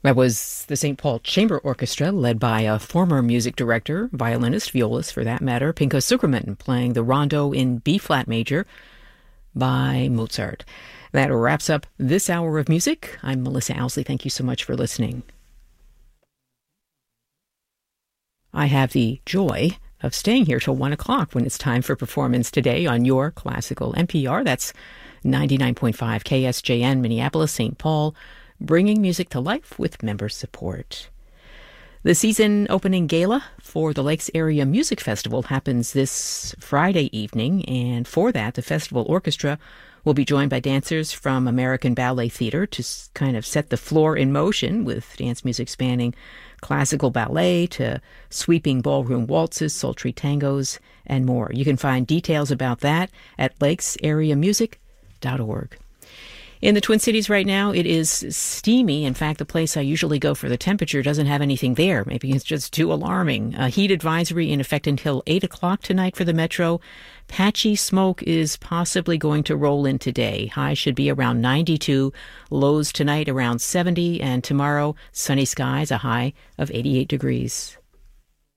That was the St. Paul Chamber Orchestra, led by a former music director, violinist, violist for that matter, Pinko Zukerman, playing the Rondo in B-flat major by Mozart. That wraps up this hour of music. I'm Melissa Owsley. Thank you so much for listening. I have the joy of staying here till 1 o'clock when it's time for Performance Today on your classical NPR. That's 99.5 KSJN, Minneapolis, St. Paul, bringing music to life with member support. The season opening gala for the Lakes Area Music Festival happens this Friday evening, and for that, the festival orchestra will be joined by dancers from American Ballet Theater to kind of set the floor in motion with dance music spanning classical ballet to sweeping ballroom waltzes, sultry tangos, and more. You can find details about that at lakesareamusic.org. In the Twin Cities right now, it is steamy. In fact, the place I usually go for the temperature doesn't have anything there. Maybe it's just too alarming. A heat advisory in effect until 8 o'clock tonight for the metro. Patchy smoke is possibly going to roll in today. Highs should be around 92. Lows tonight around 70. And tomorrow, sunny skies, a high of 88 degrees.